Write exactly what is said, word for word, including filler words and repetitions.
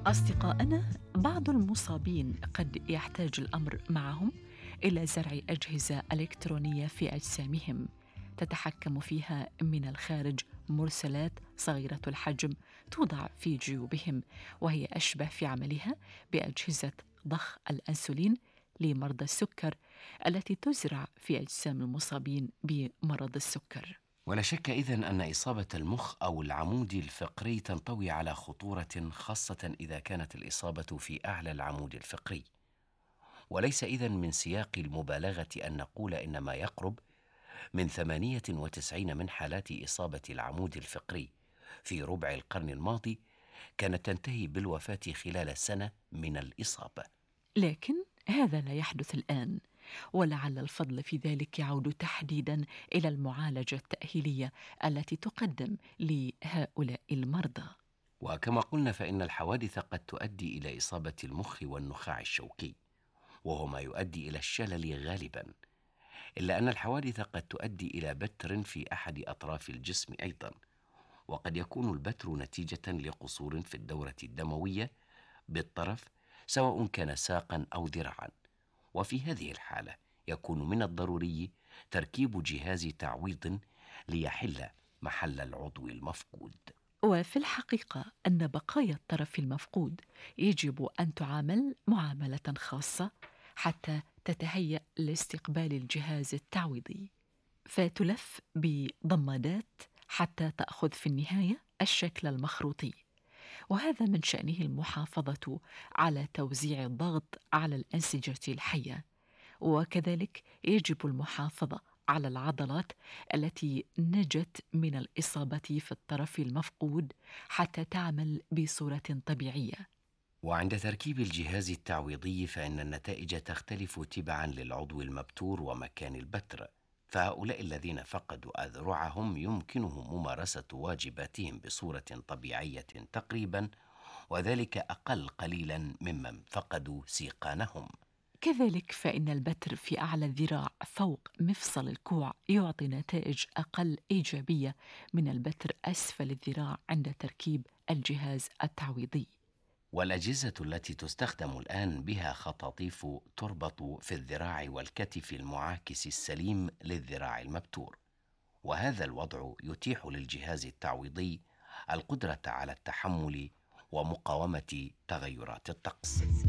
أصدقائنا، بعض المصابين قد يحتاج الأمر معهم إلى زرع أجهزة إلكترونية في أجسامهم تتحكم فيها من الخارج مرسلات صغيرة الحجم توضع في جيوبهم، وهي أشبه في عملها بأجهزة ضخ الأنسولين لمرضى السكر التي تزرع في أجسام المصابين بمرض السكر. ولا شك إذن أن إصابة المخ أو العمود الفقري تنطوي على خطورة، خاصة إذا كانت الإصابة في أعلى العمود الفقري. وليس إذن من سياق المبالغة أن نقول إن ما يقرب من ثمانية وتسعين من حالات إصابة العمود الفقري في ربع القرن الماضي كانت تنتهي بالوفاة خلال سنة من الإصابة. لكن هذا لا يحدث الآن، ولعل الفضل في ذلك يعود تحديدا إلى المعالجة التأهيلية التي تقدم لهؤلاء المرضى. وكما قلنا فإن الحوادث قد تؤدي إلى إصابة المخ والنخاع الشوكي، وهو ما يؤدي إلى الشلل غالبا، إلا أن الحوادث قد تؤدي إلى بتر في أحد أطراف الجسم أيضا، وقد يكون البتر نتيجة لقصور في الدورة الدموية بالطرف، سواء كان ساقا أو ذراعا. وفي هذه الحالة يكون من الضروري تركيب جهاز تعويض ليحل محل العضو المفقود. وفي الحقيقة أن بقايا الطرف المفقود يجب أن تعامل معاملة خاصة حتى تتهيأ لاستقبال الجهاز التعويضي، فتلف بضمادات حتى تأخذ في النهاية الشكل المخروطي، وهذا من شأنه المحافظة على توزيع الضغط على الأنسجة الحية، وكذلك يجب المحافظة على العضلات التي نجت من الإصابة في الطرف المفقود حتى تعمل بصورة طبيعية. وعند تركيب الجهاز التعويضي فإن النتائج تختلف تبعا للعضو المبتور ومكان البتر، فهؤلاء الذين فقدوا أذرعهم يمكنهم ممارسة واجباتهم بصورة طبيعية تقريبا، وذلك أقل قليلا ممن فقدوا سيقانهم. كذلك فإن البتر في أعلى الذراع فوق مفصل الكوع يعطي نتائج أقل إيجابية من البتر أسفل الذراع عند تركيب الجهاز التعويضي. والأجهزة التي تستخدم الآن بها خطاطيف تربط في الذراع والكتف المعاكس السليم للذراع المبتور، وهذا الوضع يتيح للجهاز التعويضي القدرة على التحمل ومقاومة تغيرات الطقس.